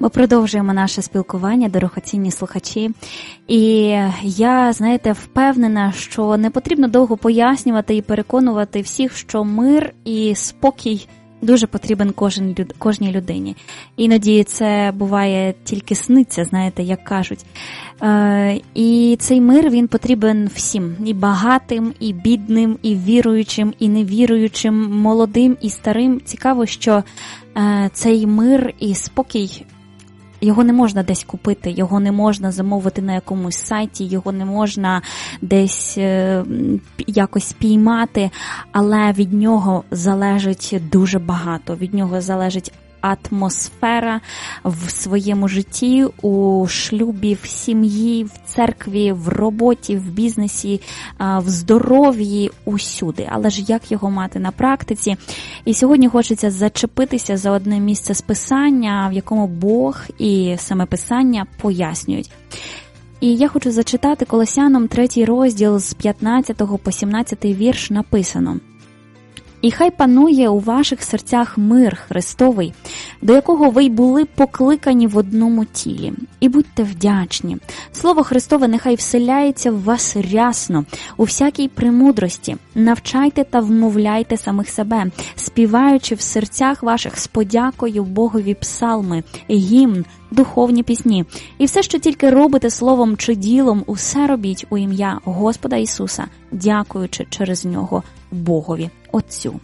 Ми продовжуємо наше спілкування, дорогоцінні слухачі. І я, впевнена, що не потрібно довго пояснювати і переконувати всіх, що мир і спокій дуже потрібен кожній людині. Іноді це буває тільки сниться, як кажуть. І цей мир, він потрібен всім. І багатим, і бідним, і віруючим, і невіруючим, молодим і старим. Цікаво, що цей мир і спокій, його не можна десь купити, його не можна замовити на якомусь сайті, його не можна десь якось піймати, але від нього залежить дуже багато. Від нього залежить атмосфера в своєму житті, у шлюбі, в сім'ї, в церкві, в роботі, в бізнесі, в здоров'ї, усюди. Але ж як його мати на практиці? І сьогодні хочеться зачепитися за одне місце з Писання, в якому Бог і саме Писання пояснюють. І я хочу зачитати Колосянам 3 розділ з 15 по 17 вірш написано: «І хай панує у ваших серцях мир Христовий, до якого ви й були покликані в одному тілі. І будьте вдячні. Слово Христове нехай вселяється в вас рясно, у всякій премудрості. Навчайте та вмовляйте самих себе, співаючи в серцях ваших з подякою Богові псалми, гімн, духовні пісні. І все, що тільки робите словом чи ділом, усе робіть у ім'я Господа Ісуса, дякуючи через нього Богові Отцю».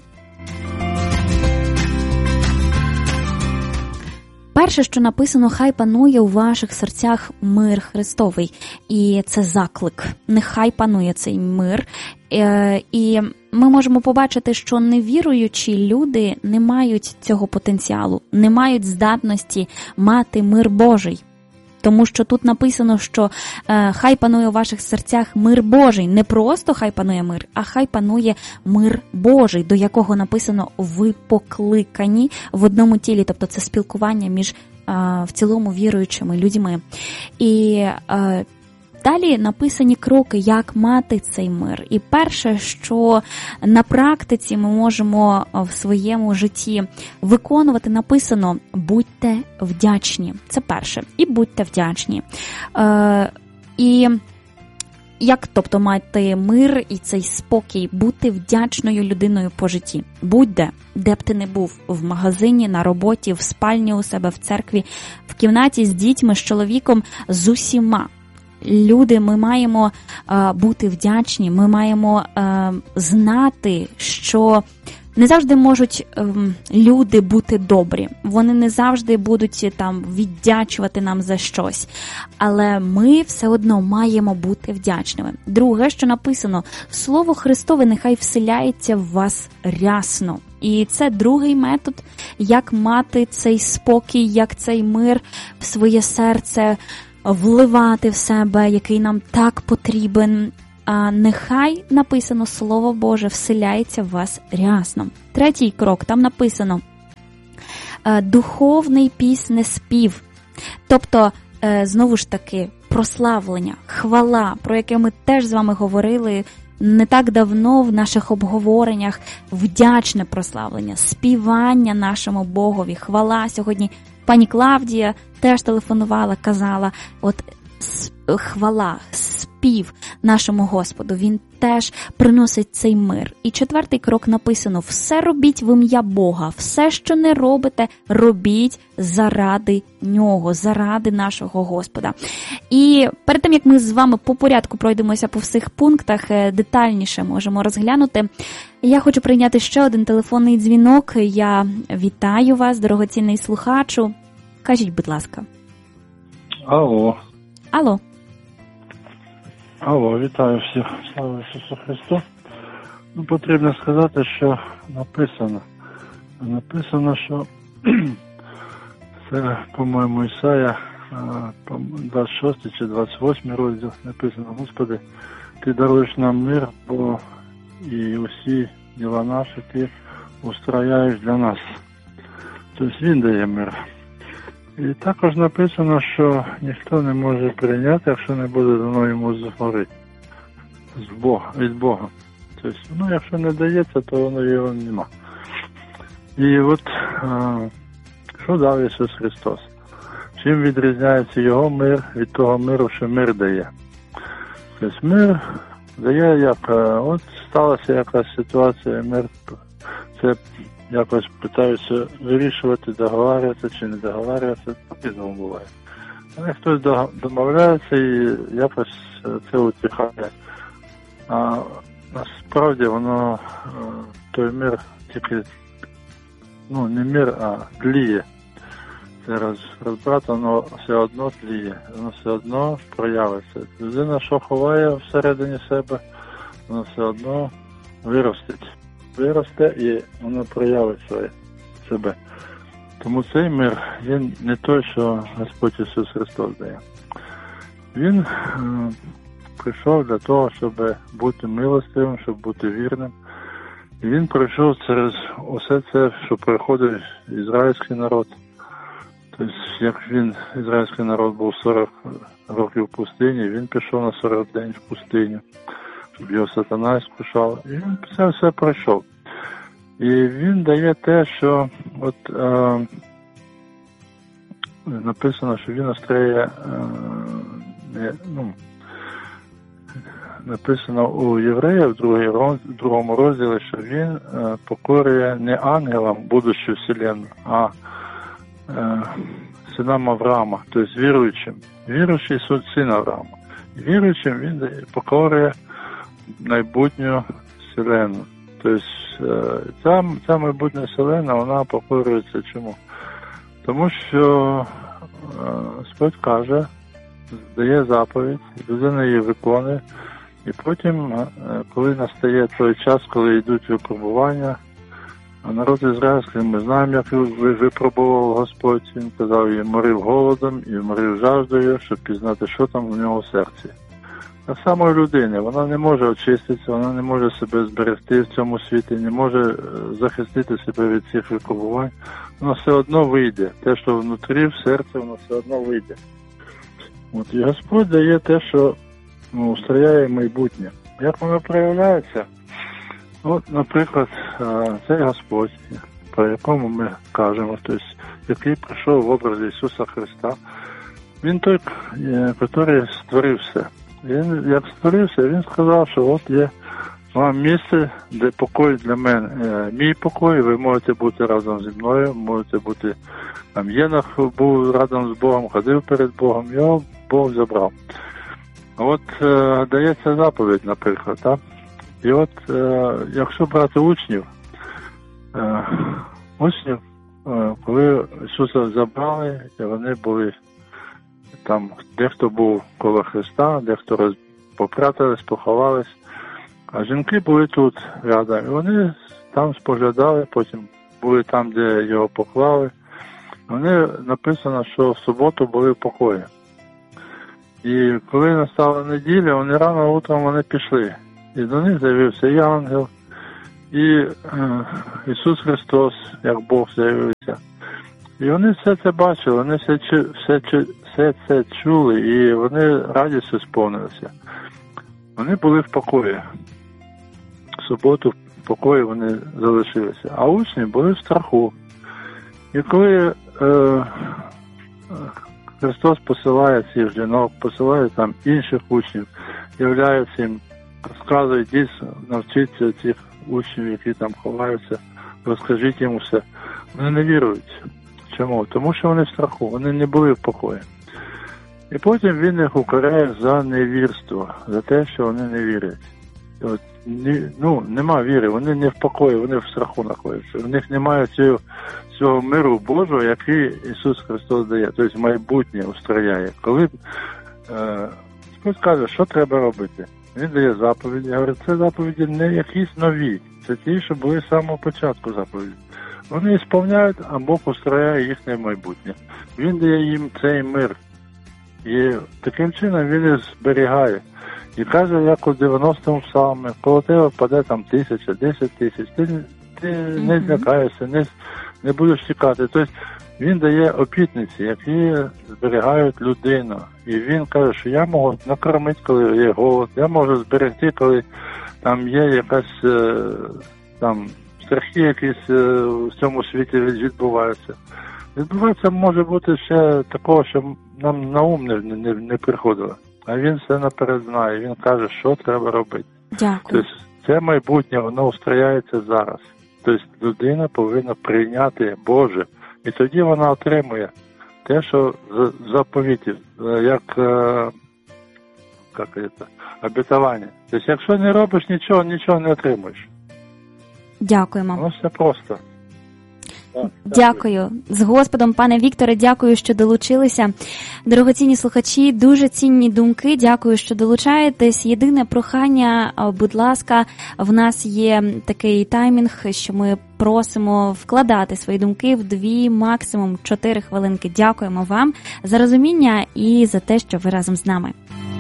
Перше, що написано, хай панує у ваших серцях мир Христовий. І це заклик. Нехай панує цей мир. І ми можемо побачити, що невіруючі люди не мають цього потенціалу, не мають здатності мати мир Божий. Тому що тут написано, що хай панує у ваших серцях мир Божий. Не просто хай панує мир, а хай панує мир Божий, до якого написано ви покликані в одному тілі. Тобто це спілкування між в цілому віруючими людьми. І далі написані кроки, як мати цей мир. І перше, що на практиці ми можемо в своєму житті виконувати, написано «будьте вдячні». Це перше. І будьте вдячні. І як, тобто, мати мир і цей спокій, бути вдячною людиною по житті? Будь-де, де б ти не був, в магазині, на роботі, в спальні у себе, в церкві, в кімнаті з дітьми, з чоловіком, з усіма. Люди, ми маємо бути вдячні, ми маємо знати, що не завжди можуть люди бути добрі, вони не завжди будуть там віддячувати нам за щось, але ми все одно маємо бути вдячними. Друге, що написано, Слово Христове нехай вселяється в вас рясно. І це другий метод, як мати цей спокій, як цей мир в своє серце вливати в себе, який нам так потрібен. А нехай, написано, Слово Боже вселяється в вас рясно. Третій крок, там написано духовний піснеспів. Тобто, знову ж таки, прославлення, хвала, про яке ми теж з вами говорили не так давно в наших обговореннях, вдячне прославлення, співання нашому Богові, хвала. Сьогодні пані Клавдія теж телефонувала, казала, хвала, спів нашому Господу, він теж приносить цей мир. І четвертий крок написано, все робіть в ім'я Бога, все, що не робите, робіть заради нього, заради нашого Господа. І перед тим, як ми з вами по порядку пройдемося по всіх пунктах, детальніше можемо розглянути, я хочу прийняти ще один телефонний дзвінок. Я вітаю вас, дорогоцінний слухачу. Кажіть, будь ласка. Алло. Алло. Алло, вітаю всіх. Слава Ісусу Христу. Потрібно сказати, що написано, що це, по-моєму, Ісая, 26 чи 28 розділ, написано, Господи, Ти даруєш нам мир, бо і усі діла наші Ти устрояєш для нас. Тобто Він дає мир. І також написано, що ніхто не може прийняти, якщо не буде дано йому згори. Від Бога. Тобто, якщо не дається, то воно його нема. І от, що дав Ісус Христос? чим відрізняється його мир від того миру, що мир дає. Тобто мир дає, як от сталася якась ситуація, мир це якось питаються вирішувати, договарюватися чи не договарюватися, по-різному буває. Але хтось домовляється і якось це утихає. А насправді воно, той мир тільки, не мир, а тліє. Це розбрат, воно все одно тліє, воно все одно проявиться. Людина, що ховає всередині себе, воно все одно виросте і воно проявить себе. Тому цей мир, він не той, що Господь Ісус Христос дає. Він прийшов для того, щоб бути милостивим, щоб бути вірним. І він пройшов через усе це, що проходить ізраїльський народ. Тобто, як ізраїльський народ був 40 років в пустині, він пішов на 40 день в пустиню, щоб його сатана скушав. І він це все пройшов. І він дає те, що написано, що він остреє, написано у Євреїв в другому розділі, що він покорює не ангелам будущу вселенну, а синам Авраама, тобто віруючим. Віруючий син Авраама. Віруючим він покорює майбутню вселенну. Тобто ця майбутня вселенна, вона покорюється чому? Тому що Господь каже, дає заповідь, людина її виконує, і потім, коли настає той час, коли йдуть випробування, а народ ізраїльський, ми знаємо, як випробував Господь, він казав, і морив голодом, і морив жаждою, щоб пізнати, що там в нього в серці. Так само і людина, вона не може очиститися, вона не може себе зберегти в цьому світі, не може захистити себе від цих випробувань. Воно все одно вийде. Те, що внутрі, в серці, воно все одно вийде. І Господь дає те, що устрояє майбутнє. Як воно проявляється? Наприклад, цей Господь, про якому ми кажемо, тобто, який прийшов в образі Ісуса Христа, він той, який створив все. Він, як створився, він сказав, що от є вам місце, де покой для мене. Мій покой, ви можете бути разом зі мною, можете бути, там Єнох був разом з Богом, ходив перед Богом, його Бог забрав. Дається заповідь, наприклад, так? І якщо брати учнів, коли Ісуса забрали, і вони були там, дехто був коло Христа, дехто попрятались, поховались, а жінки були тут рядом. І вони там споглядали, потім були там, де його поклали. Вони написано, що в суботу були в покої. І коли настала неділя, вони рано утром вони пішли. І до них з'явився і ангел, і Ісус Христос, як Бог з'явився. І вони все це бачили, вони все це чули, і вони радістю сповнилися. Вони були в покої. В суботу в покої вони залишилися. А учні були в страху. І коли Христос посилає цих жінок, посилає там інших учнів, являється їм, розказує, дійсно, навчиться цих учнів, які там ховаються, розкажіть їм усе. Вони не вірують. Чому? Тому що вони в страху, вони не були в покої. І потім він їх укарає за невірство, за те, що вони не вірять. Нема віри, вони не в покої, вони в страху знаходяться. У них немає цього миру Божого, який Ісус Христос дає, тобто майбутнє устрояє. Коли Господь каже, що треба робити, він дає заповіді. Я говорю, це заповіді не якісь нові, це ті, що були з самого початку заповіді. Вони сповняють, а Бог устрояє їхнє майбутнє. Він дає їм цей мир. І таким чином він їх зберігає. І каже, як у 90-му псалмі, коло тебе впаде там 1000, 10 тисяч, ти не злякаєшся, не будеш тікати. Тобто він дає обітниці, які зберігають людину. І він каже, що я можу накормити, коли є голод, я можу зберегти, коли там є якась там страхи якісь в цьому світі відбуваються. Відбувається, може бути ще такого, що нам на ум не приходило. А він все наперед знає, він каже, що треба робити. Дякую. Тобто це майбутнє, воно устрояється зараз. Тобто людина повинна прийняти Боже. І тоді вона отримує те, що в заповіті, як обітування. Тобто якщо не робиш нічого не отримуєш. Дякуємо. Воно все просто. Дякую. З Господом, пане Вікторе, дякую, що долучилися. Дорогоцінні слухачі, дуже цінні думки, дякую, що долучаєтесь. Єдине прохання, будь ласка, в нас є такий таймінг, що ми просимо вкладати свої думки в 2, максимум 4 хвилинки. Дякуємо вам за розуміння і за те, що ви разом з нами.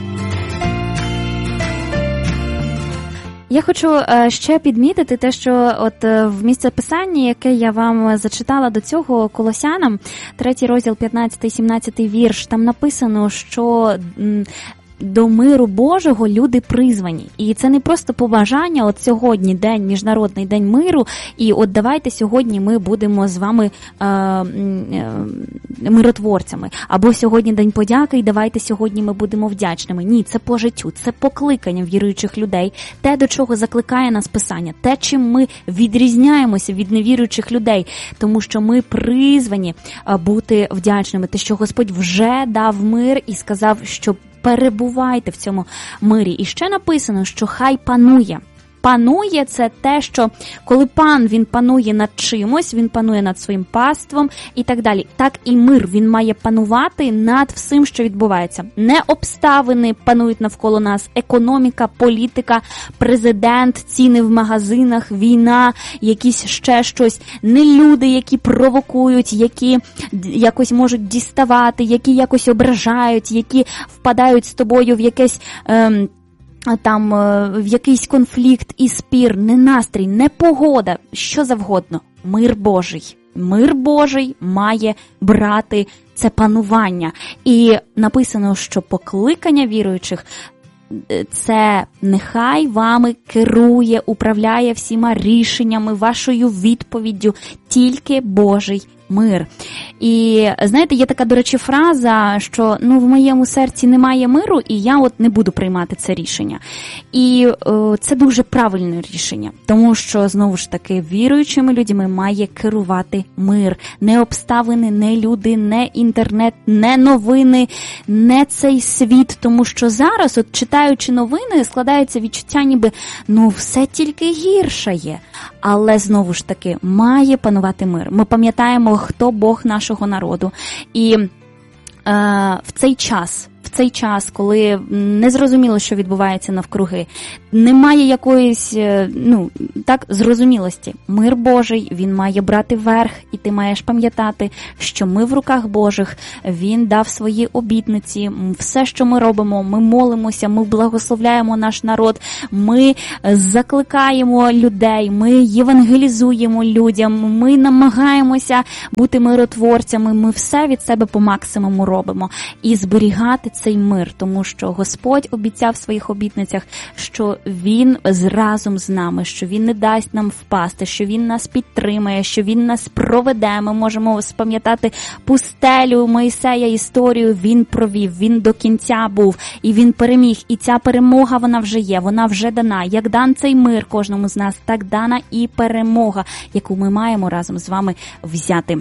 Я хочу ще підмітити те, що от в місцеписанні, яке я вам зачитала до цього, Колосянам, 3 розділ, 15-17 вірш, там написано, що до миру Божого люди призвані. І це не просто побажання, от сьогодні день, Міжнародний день миру, і от давайте сьогодні ми будемо з вами миротворцями. Або сьогодні день подяки, і давайте сьогодні ми будемо вдячними. Ні, це по життю, це покликання віруючих людей, те, до чого закликає нас Писання, те, чим ми відрізняємося від невіруючих людей, тому що ми призвані бути вдячними. Те, що Господь вже дав мир і сказав, що перебувайте в цьому мирі. І ще написано, що хай панує. Панує – це те, що коли пан, він панує над чимось, він панує над своїм паством і так далі. Так і мир, він має панувати над всім, що відбувається. Не обставини панують навколо нас, економіка, політика, президент, ціни в магазинах, війна, якісь ще щось. Не люди, які провокують, які якось можуть діставати, які якось ображають, які впадають з тобою в якесь там в якийсь конфлікт і спір, не настрій, не погода, що завгодно. Мир Божий. Мир Божий має брати це панування. І написано, що покликання віруючих – це нехай вами керує, управляє всіма рішеннями, вашою відповіддю тільки Божий мир. І, знаєте, є така, до речі, фраза, що, в моєму серці немає миру, і я от не буду приймати це рішення. І це дуже правильне рішення, тому що, знову ж таки, віруючими людьми має керувати мир. Не обставини, не люди, не інтернет, не новини, не цей світ, тому що зараз, от читаючи новини, складається відчуття, ніби, все тільки гіршає. Але, знову ж таки, має панувати мир. Ми пам'ятаємо, хто Бог нашого народу. І в цей час, коли не зрозуміло, що відбувається навкруги, немає якоїсь, зрозумілості. Мир Божий, він має брати верх, і ти маєш пам'ятати, що ми в руках Божих, він дав свої обітниці, все, що ми робимо, ми молимося, ми благословляємо наш народ, ми закликаємо людей, ми євангелізуємо людям, ми намагаємося бути миротворцями, ми все від себе по максимуму робимо. І зберігати цей мир, тому що Господь обіцяв в своїх обітницях, що Він разом з нами, що Він не дасть нам впасти, що Він нас підтримає, що Він нас проведе. Ми можемо спам'ятати пустелю Мойсея, історію, він провів, він до кінця був, і він переміг. І ця перемога, вона вже є, вона вже дана. Як дан цей мир кожному з нас, так дана і перемога, яку ми маємо разом з вами взяти.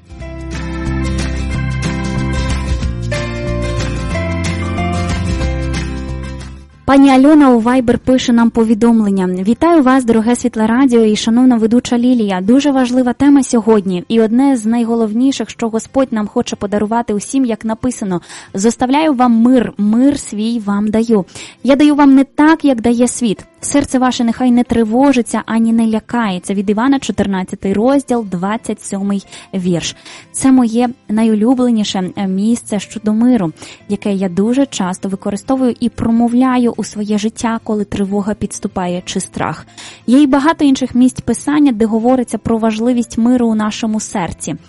Пані Альона у Viber пише нам повідомлення. Вітаю вас, дороге Світле Радіо і шановна ведуча Лілія. Дуже важлива тема сьогодні. І одне з найголовніших, що Господь нам хоче подарувати усім, як написано. Зоставляю вам мир, мир свій вам даю. Я даю вам не так, як дає світ. Серце ваше нехай не тривожиться, ані не лякається. Від Івана, 14 розділ, 27 вірш. Це моє найулюбленіше місце щодо миру, яке я дуже часто використовую і промовляю у своє життя, коли тривога підступає чи страх. Є й багато інших місць Писання, де говориться про важливість миру у нашому серці.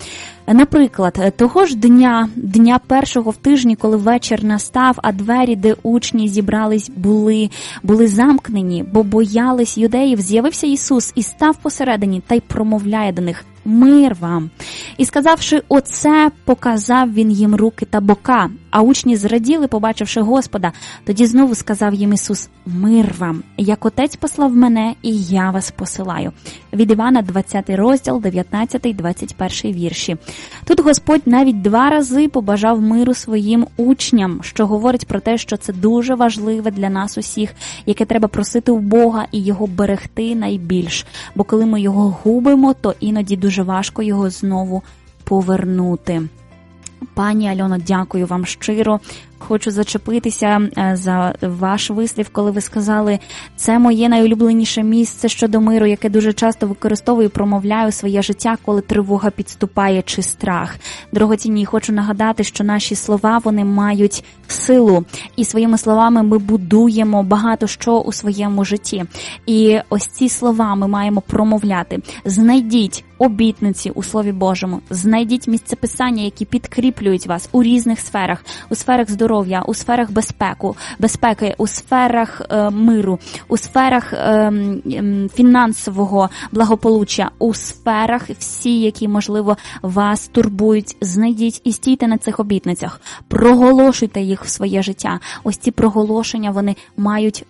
Наприклад, того ж дня першого в тижні, коли вечір настав, а двері, де учні зібрались, були замкнені, бо боялись юдеїв, з'явився Ісус і став посередині та й промовляє до них: «Мир вам!» І сказавши оце, показав він їм руки та бока. А учні зраділи, побачивши Господа. Тоді знову сказав їм Ісус: «Мир вам! Як Отець послав мене, і я вас посилаю». Від Івана, 20 розділ, 19-21 вірші. Тут Господь навіть 2 рази побажав миру своїм учням, що говорить про те, що це дуже важливе для нас усіх, яке треба просити у Бога і його берегти найбільш. Бо коли ми його губимо, то іноді дуже важко його знову повернути. Пані Альоно, дякую вам щиро. Хочу зачепитися за ваш вислів, коли ви сказали: це моє найулюбленіше місце щодо миру, яке дуже часто використовую і промовляю своє життя, коли тривога підступає чи страх. Дорогоцінні, хочу нагадати, що наші слова, вони мають силу. І своїми словами ми будуємо багато що у своєму житті. І ось ці слова ми маємо промовляти. Знайдіть обітниці у Слові Божому. Знайдіть місцеписання, які підкріплюють вас у різних сферах. У сферах здоров'я, у сферах безпеки, у сферах миру, у сферах фінансового благополуччя, у сферах всі, які, можливо, вас турбують. Знайдіть і стійте на цих обітницях. Проголошуйте їх в своє життя. Ось ці проголошення, вони мають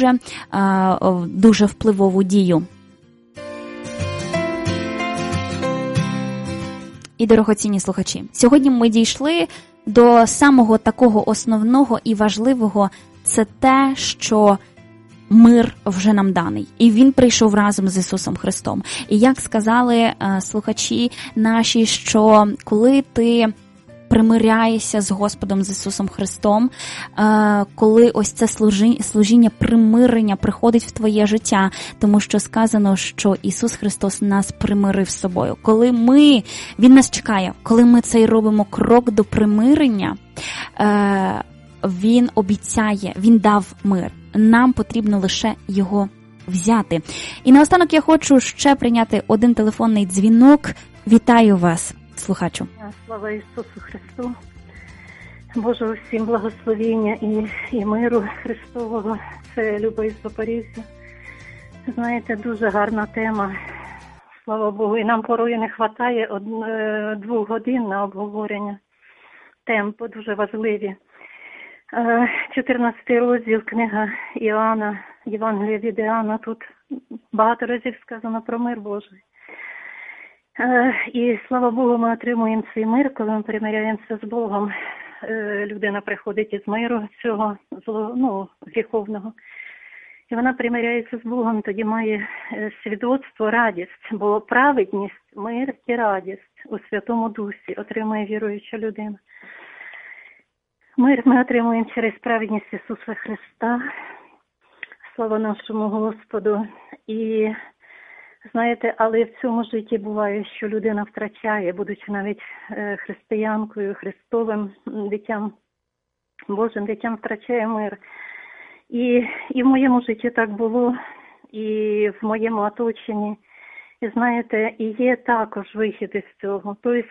дуже впливову дію. І, дорогоцінні слухачі, сьогодні ми дійшли до самого такого основного і важливого – це те, що мир вже нам даний. І він прийшов разом з Ісусом Христом. І як сказали слухачі наші, що коли ти примиряєшся з Господом, з Ісусом Христом, коли ось це служіння примирення приходить в твоє життя, тому що сказано, що Ісус Христос нас примирив з собою. Коли Він нас чекає, коли ми цей робимо крок до примирення, Він обіцяє, Він дав мир. Нам потрібно лише його взяти. І наостанок я хочу ще прийняти один телефонний дзвінок. Вітаю вас, слухачу. Слава Ісусу Христу, Божого всім благословіння і миру Христового. Це Люба із Запоріжжя. Знаєте, дуже гарна тема, слава Богу. І нам порою не вистачає 2 годин на обговорення тем, дуже важливі. 14 розділ, книга Іоанна, Євангелія від Іоанна. Тут багато разів сказано про мир Божий. І, слава Богу, ми отримуємо цей мир, коли ми примиряємося з Богом. Людина приходить із миру цього гріховного. І вона примиряється з Богом, тоді має свідоцтво, радість. Бо праведність, мир і радість у Святому Дусі отримує віруюча людина. Мир ми отримуємо через праведність Ісуса Христа. Слава нашому Господу. І знаєте, але в цьому житті буває, що людина втрачає, будучи навіть християнкою, Христовим дитям, Божим дитям, втрачає мир. І в моєму житті так було, і в моєму оточенні. І знаєте, і є також вихід із цього. Тобто